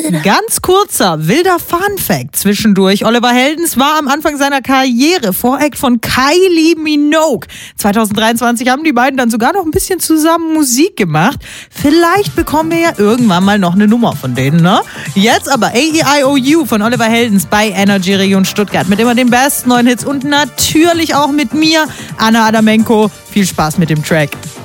Ganz kurzer, wilder Fun-Fact zwischendurch. Oliver Heldens war am Anfang seiner Karriere Voract von Kylie Minogue. 2023 haben die beiden dann sogar noch ein bisschen zusammen Musik gemacht. Vielleicht bekommen wir ja irgendwann mal noch eine Nummer von denen, ne? Jetzt aber AEIOU von Oliver Heldens bei Energy Region Stuttgart. Mit immer den besten neuen Hits und natürlich auch mit mir, Anna Adamenko. Viel Spaß mit dem Track.